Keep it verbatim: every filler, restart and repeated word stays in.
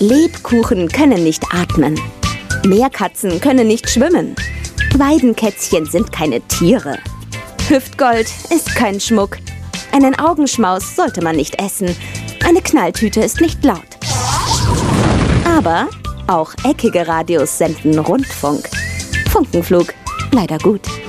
Lebkuchen können nicht atmen. Meerkatzen können nicht schwimmen. Weidenkätzchen sind keine Tiere. Hüftgold ist kein Schmuck. Einen Augenschmaus sollte man nicht essen. Eine Knalltüte ist nicht laut. Aber auch eckige Radios senden Rundfunk. Funkenflug, leider gut.